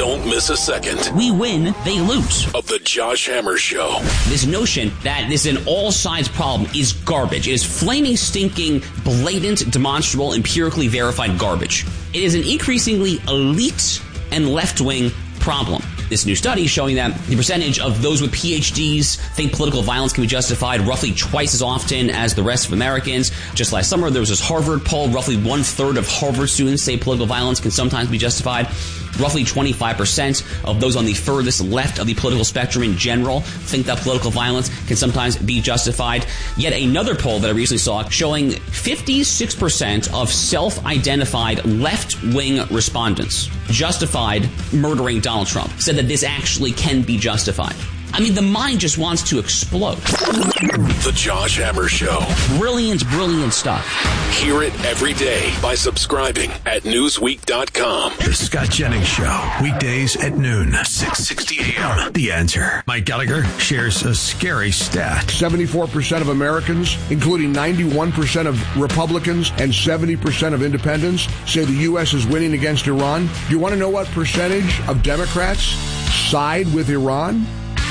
Don't miss a second. We win, they lose. Of the Josh Hammer Show. This notion that this is an all-sides problem is garbage. It is flaming, stinking, blatant, demonstrable, empirically verified garbage. It is an increasingly elite and left-wing problem. This new study showing that the percentage of those with PhDs think political violence can be justified roughly twice as often as the rest of Americans. Just last summer, there was this Harvard poll. Roughly 1/3 of Harvard students say political violence can sometimes be justified. Roughly 25% of those on the furthest left of the political spectrum in general think that political violence can sometimes be justified. Yet another poll that I recently saw showing 56% of self-identified left-wing respondents justified murdering Donald Trump, said that this actually can be justified. I mean, the mind just wants to explode. The Josh Hammer Show. Brilliant, brilliant stuff. Hear it every day by subscribing at Newsweek.com. The Scott Jennings Show. Weekdays at noon, 6:60 a.m. The Answer. Mike Gallagher shares a scary stat. 74% of Americans, including 91% of Republicans and 70% of independents, say the U.S. is winning against Iran. Do you want to know what percentage of Democrats side with Iran?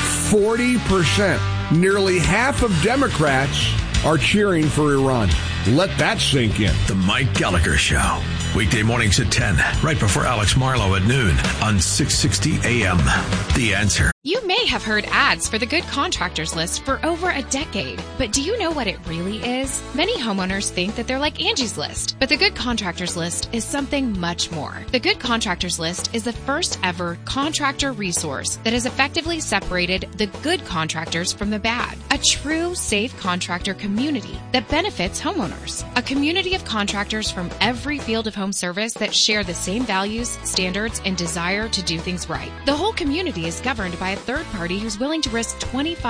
40%. Nearly half of Democrats are cheering for Iran. Let that sink in. The Mike Gallagher Show. Weekday mornings at 10, right before Alex Marlowe at noon on 6:60 a.m. The Answer. You may have heard ads for the Good Contractors List for over a decade, but do you know what it really is? Many homeowners think that they're like Angie's List, but the Good Contractors List is something much more. The Good Contractors List is the first ever contractor resource that has effectively separated the good contractors from the bad. A true safe contractor community that benefits homeowners. A community of contractors from every field of home service that share the same values, standards, and desire to do things right. The whole community is governed by a third party who's willing to risk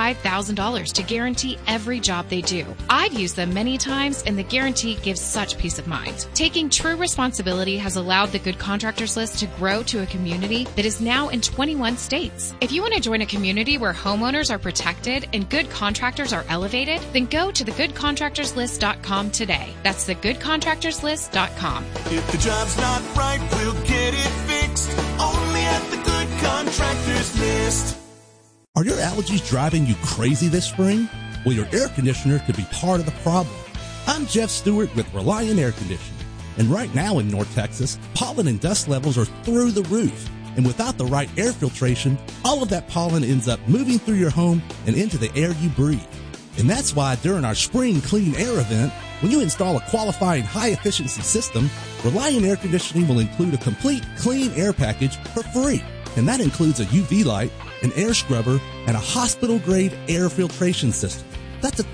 $25,000 to guarantee every job they do. I've used them many times, and the guarantee gives such peace of mind. Taking true responsibility has allowed the Good Contractors List to grow to a community that is now in 21 states. If you want to join a community where homeowners are protected and good contractors are elevated, then go to thegoodcontractorslist.com today. That's thegoodcontractorslist.com. If the job's not right, we'll get it fixed. Only at the Good Contractors List. Are your allergies driving you crazy this spring? Well, your air conditioner could be part of the problem. I'm Jeff Stewart with Reliant Air Conditioning. And right now in North Texas, pollen and dust levels are through the roof. And without the right air filtration, all of that pollen ends up moving through your home and into the air you breathe. And that's why during our Spring Clean Air event, when you install a qualifying high-efficiency system, Reliant Air Conditioning will include a complete clean air package for free. And that includes a UV light, an air scrubber, and a hospital-grade air filtration system. That's a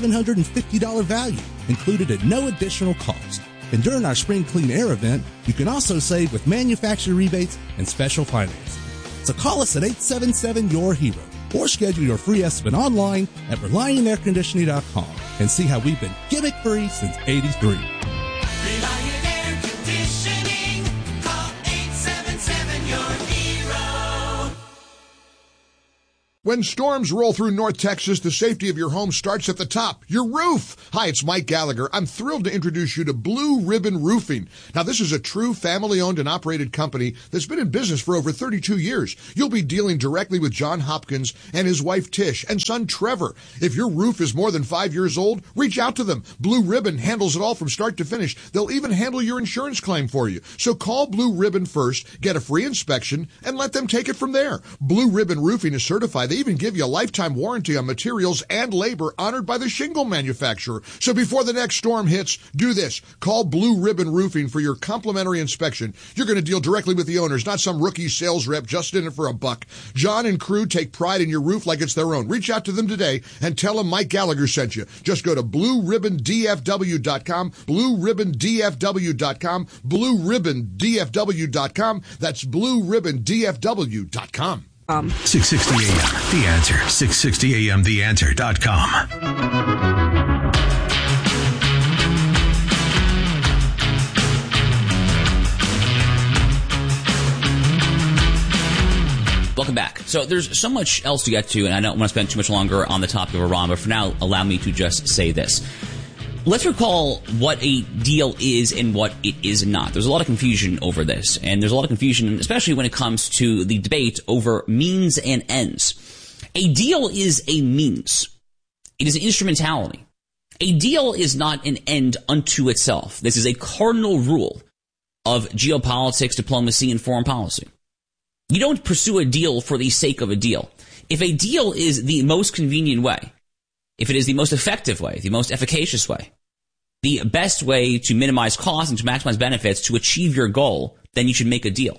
$3,750 value, included at no additional cost. And during our Spring Clean Air event, you can also save with manufacturer rebates and special financing. So call us at 877-YOUR-HERO or schedule your free estimate online at ReliantAirConditioning.com and see how we've been gimmick-free since '83. Reliant Air Conditioning. Call 877-YOUR-HERO. When storms roll through North Texas, the safety of your home starts at the top, your roof. Hi, it's Mike Gallagher. I'm thrilled to introduce you to Blue Ribbon Roofing. Now, this is a true family-owned and operated company that's been in business for over 32 years. You'll be dealing directly with John Hopkins and his wife Tish and son Trevor. If your roof is more than 5 years old, reach out to them. Blue Ribbon handles it all from start to finish. They'll even handle your insurance claim for you. So call Blue Ribbon first, get a free inspection, and let them take it from there. Blue Ribbon Roofing is certified. They even give you a lifetime warranty on materials and labor honored by the shingle manufacturer. So before the next storm hits, do this. Call Blue Ribbon Roofing for your complimentary inspection. You're going to deal directly with the owners, not some rookie sales rep just in it for a buck. John and crew take pride in your roof like it's their own. Reach out to them today and tell them Mike Gallagher sent you. Just go to BlueRibbonDFW.com, BlueRibbonDFW.com, BlueRibbonDFW.com. That's BlueRibbonDFW.com. 660 AM, The Answer. 660 AM, TheAnswer.com. Welcome back. So there's so much else to get to, and I don't want to spend too much longer on the topic of Iran, but for now, allow me to just say this. Let's recall what a deal is and what it is not. There's a lot of confusion over this, and there's a lot of confusion, especially when it comes to the debate over means and ends. A deal is a means. It is an instrumentality. A deal is not an end unto itself. This is a cardinal rule of geopolitics, diplomacy, and foreign policy. You don't pursue a deal for the sake of a deal. If a deal is the most convenient way, if it is the most effective way, the most efficacious way, the best way to minimize costs and to maximize benefits to achieve your goal, then you should make a deal.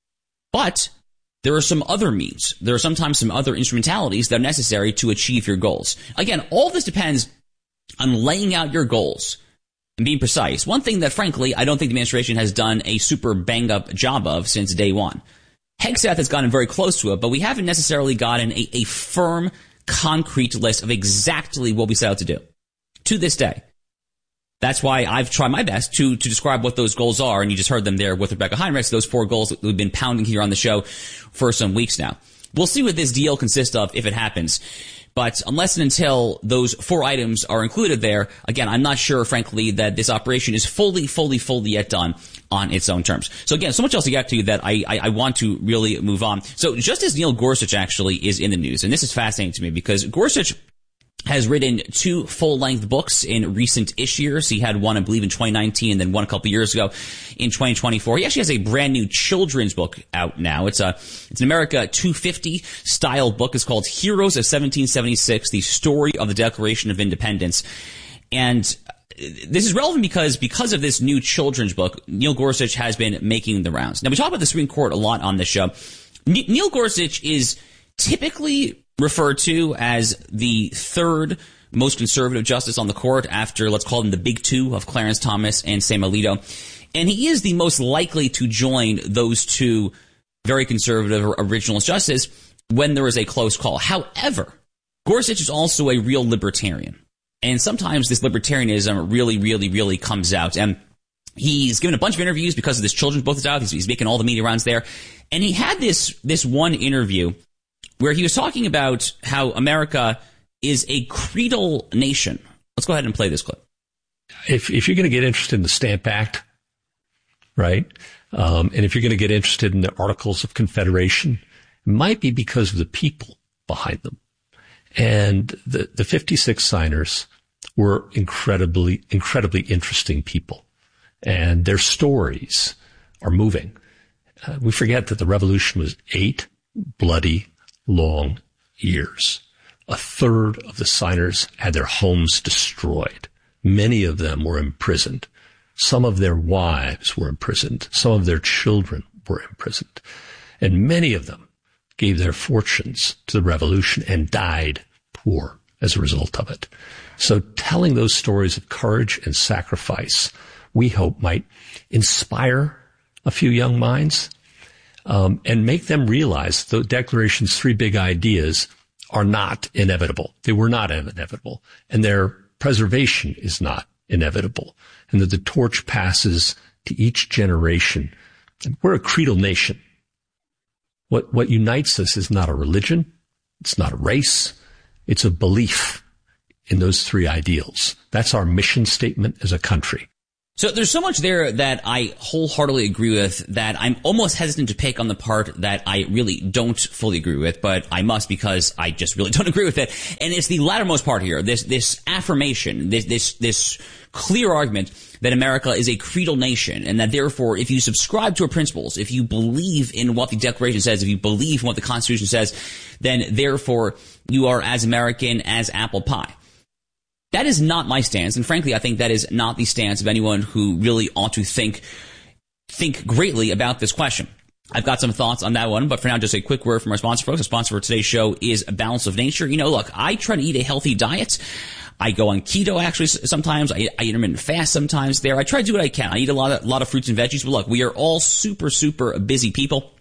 But there are some other means. There are sometimes some other instrumentalities that are necessary to achieve your goals. Again, all this depends on laying out your goals and being precise. One thing that, frankly, I don't think the administration has done a super bang-up job of since day one. Hegseth has gotten very close to it, but we haven't necessarily gotten a firm, concrete list of exactly what we set out to do to this day. That's why I've tried my best to describe what those goals are, and you just heard them there with Rebecca Heinrichs, those 4 goals that we've been pounding here on the show for some weeks now. We'll see what this deal consists of if it happens. But unless and until those 4 items are included there, again, I'm not sure, frankly, that this operation is fully yet done on its own terms. So again, so much else to get to that I want to really move on. So Justice Neil Gorsuch actually is in the news, and this is fascinating to me because Gorsuch has written 2 full-length books in recent years. He had one, I believe, in 2019 and then one a couple years ago in 2024. He actually has a brand new children's book out now. It's an America 250 style book. It's called Heroes of 1776, the story of the Declaration of Independence. And this is relevant because of this new children's book, Neil Gorsuch has been making the rounds. Now, we talk about the Supreme Court a lot on this show. Neil Gorsuch is typically referred to as the 3rd most conservative justice on the court after, let's call them the big 2 of Clarence Thomas and Sam Alito. And he is the most likely to join those 2 very conservative originalist justices when there is a close call. However, Gorsuch is also a real libertarian. And sometimes this libertarianism really comes out. And he's given a bunch of interviews because of this children's book that's out. He's making all the media rounds there. And he had this one interview where he was talking about how America is a creedal nation. Let's go ahead and play this clip. If you're going to get interested in the Stamp Act, right, and if you're going to get interested in the Articles of Confederation, it might be because of the people behind them. And the 56 signers were incredibly interesting people, and their stories are moving. We forget that the revolution was 8 bloody long years. A third of the signers had their homes destroyed. Many of them were imprisoned. Some of their wives were imprisoned. Some of their children were imprisoned. And many of them gave their fortunes to the revolution and died poor as a result of it. So telling those stories of courage and sacrifice, we hope might inspire a few young minds, and make them realize the Declaration's 3 big ideas are not inevitable. They were not inevitable, and their preservation is not inevitable, and that the torch passes to each generation. And we're a creedal nation. What unites us is not a religion, it's not a race, it's a belief in those 3 ideals. That's our mission statement as a country. So there's so much there that I wholeheartedly agree with that I'm almost hesitant to pick on the part that I really don't fully agree with, but I must because I just really don't agree with it. And it's the lattermost part here, this affirmation, this clear argument that America is a creedal nation and that therefore if you subscribe to our principles, if you believe in what the Declaration says, if you believe in what the Constitution says, then therefore you are as American as apple pie. That is not my stance, and frankly, I think that is not the stance of anyone who really ought to think greatly about this question. I've got some thoughts on that one, but for now, just a quick word from our sponsor, folks. Our sponsor for today's show is A Balance of Nature. You know, look, I try to eat a healthy diet. I go on keto, actually, sometimes. I intermittent fast sometimes there. I try to do what I can. I eat a lot of fruits and veggies, but look, we are all super busy people.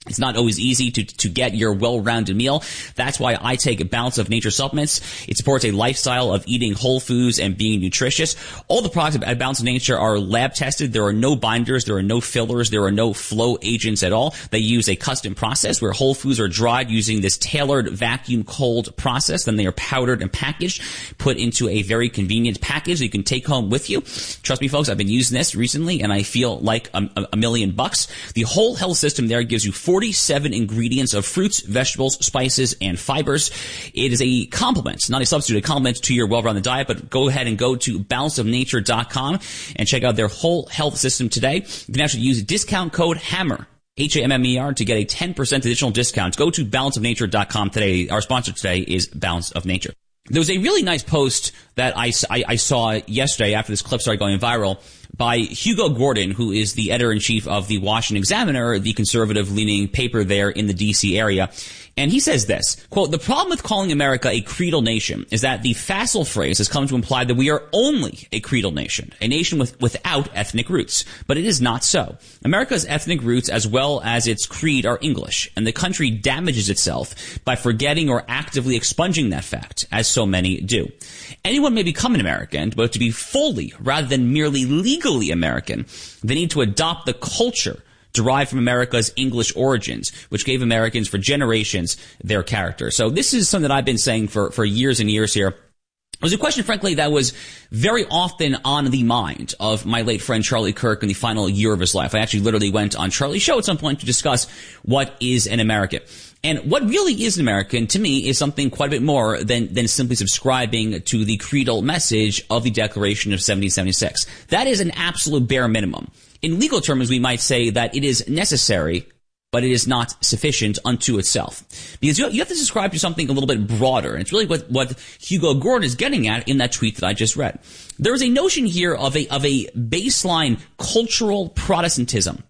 It's not always easy to get your well-rounded meal. That's why I take Balance of Nature supplements. It supports a lifestyle of eating whole foods and being nutritious. All the products at Balance of Nature are lab tested. There are no binders. There are no fillers. There are no flow agents at all. They use a custom process where whole foods are dried using this tailored vacuum cold process. Then they are powdered and packaged, put into a very convenient package that you can take home with you. Trust me, folks, I've been using this recently and I feel like a $1,000,000. The whole health system there gives you 47 ingredients of fruits, vegetables, spices, and fibers. It is a complement, not a substitute, a complement to your well-rounded diet, but go ahead and go to balanceofnature.com and check out their whole health system today. You can actually use discount code HAMMER, HAMMER, to get a 10% additional discount. Go to balanceofnature.com today. Our sponsor today is Balance of Nature. There was a really nice post that I saw yesterday after this clip started going viral by Hugo Gordon, who is the editor-in-chief of the Washington Examiner, the conservative-leaning paper there in the D.C. area. And he says this, quote, "The problem with calling America a creedal nation is that the facile phrase has come to imply that we are only a creedal nation, a nation without ethnic roots. But it is not so. America's ethnic roots as well as its creed are English, and the country damages itself by forgetting or actively expunging that fact, as so many do. Anyone may become an American, but to be fully, rather than merely legally American, they need to adopt the culture derived from America's English origins, which gave Americans for generations their character." So this is something that I've been saying for years and years here. It was a question, frankly, that was very often on the mind of my late friend Charlie Kirk in the final year of his life. I actually literally went on Charlie's show at some point to discuss what is an American. And what really is an American, to me, is something quite a bit more than simply subscribing to the creedal message of the Declaration of 1776. That is an absolute bare minimum. In legal terms, we might say that it is necessary, but it is not sufficient unto itself. Because you have to subscribe to something a little bit broader. And it's really what Hugo Gordon is getting at in that tweet that I just read. There is a notion here of a baseline cultural Protestantism,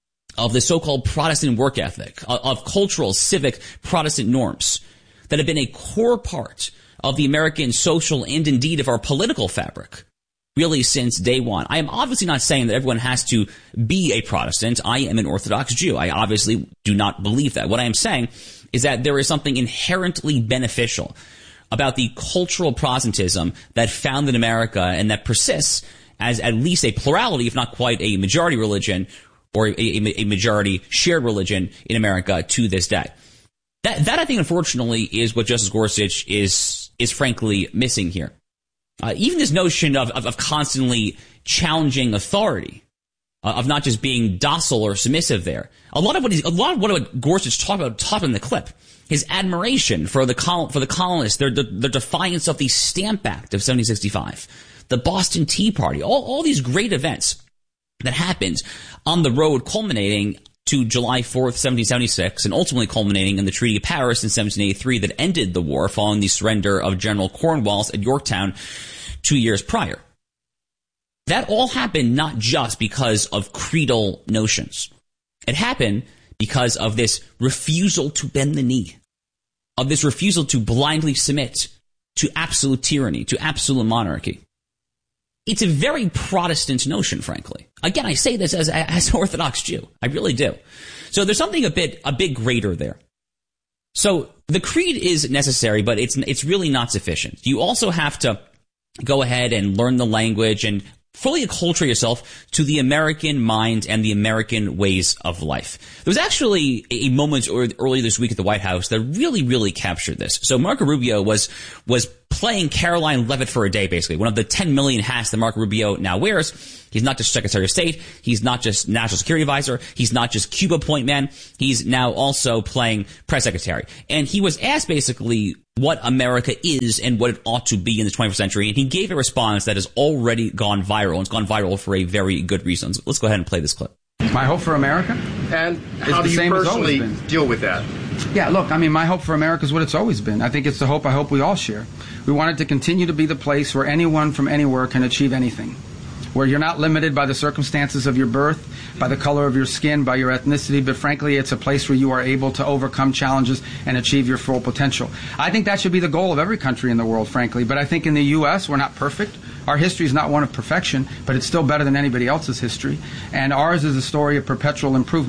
of the so-called Protestant work ethic, of cultural, civic Protestant norms that have been a core part of the American social and indeed of our political fabric, really since day one. I am obviously not saying that everyone has to be a Protestant. I am an Orthodox Jew. I obviously do not believe that. What I am saying is that there is something inherently beneficial about the cultural Protestantism that founded America and that persists as at least a plurality, if not quite a majority religion, or a majority shared religion in America to this day. That I think, unfortunately, is what Justice Gorsuch is frankly missing here. Even this notion of constantly challenging authority, of not just being docile or submissive there. A lot of what Gorsuch talked in the clip, his admiration for the colonists, their defiance of the Stamp Act of 1765, the Boston Tea Party, all these great events that happened on the road culminating to July 4th, 1776, and ultimately culminating in the Treaty of Paris in 1783 that ended the war following the surrender of General Cornwallis at Yorktown 2 years prior. That all happened not just because of creedal notions. It happened because of this refusal to bend the knee, of this refusal to blindly submit to absolute tyranny, to absolute monarchy. It's a very Protestant notion, frankly. Again, I say this as an Orthodox Jew. I really do. So there's something a bit greater there. So the creed is necessary, but it's really not sufficient. You also have to go ahead and learn the language and fully acculturate yourself to the American mind and the American ways of life. There was actually a moment earlier this week at the White House that really, really captured this. So Marco Rubio was playing Caroline Leavitt for a day, basically. One of the 10 million hats that Marco Rubio now wears. He's not just Secretary of State. He's not just National Security Advisor. He's not just Cuba point man. He's now also playing press secretary. And he was asked basically what America is and what it ought to be in the 21st century. And he gave a response that has already gone viral. And it's gone viral for a very good reason. So let's go ahead and play this clip. My hope for America? And how do you personally deal with that? Yeah, look, I mean, my hope for America is what it's always been. I think it's the hope I hope we all share. We want it to continue to be the place where anyone from anywhere can achieve anything, where you're not limited by the circumstances of your birth, by the color of your skin, by your ethnicity, but frankly, it's a place where you are able to overcome challenges and achieve your full potential. I think that should be the goal of every country in the world, frankly, but I think in the U.S., we're not perfect. Our history is not one of perfection, but it's still better than anybody else's history. And ours is a story of perpetual improvement.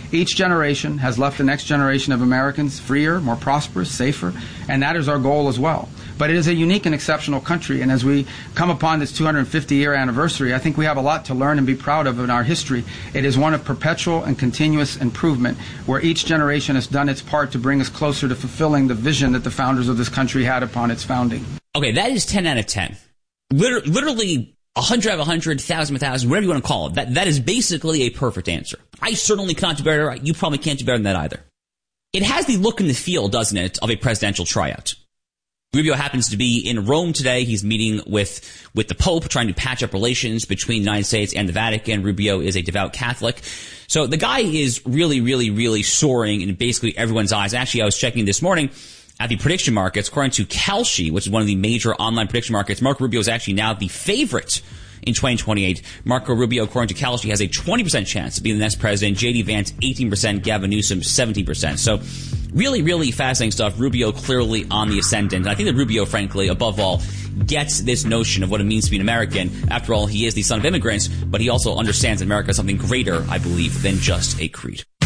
Each generation has left the next generation of Americans freer, more prosperous, safer, and that is our goal as well. But it is a unique and exceptional country, and as we come upon this 250-year anniversary, I think we have a lot to learn and be proud of in our history. It is one of perpetual and continuous improvement, where each generation has done its part to bring us closer to fulfilling the vision that the founders of this country had upon its founding. Okay, that is 10 out of 10. Literally 100 out of 100, 1,000 out of 1,000, whatever you want to call it. That is basically a perfect answer. I certainly cannot do better. You probably can't do better than that either. It has the look and the feel, doesn't it, of a presidential tryout. Rubio happens to be in Rome today. He's meeting with the Pope, trying to patch up relations between the United States and the Vatican. Rubio is a devout Catholic. So the guy is really, really, really soaring in basically everyone's eyes. Actually, I was checking this morning at the prediction markets. According to Kalshi, which is one of the major online prediction markets, Marco Rubio is actually now the favorite in 2028. Marco Rubio, according to Kalshi, has a 20% chance of being the next president. J.D. Vance, 18%. Gavin Newsom, 17%. So really, really fascinating stuff. Rubio clearly on the ascendant. I think that Rubio, frankly, above all, gets this notion of what it means to be an American. After all, he is the son of immigrants, but he also understands that America is something greater, I believe, than just a creed.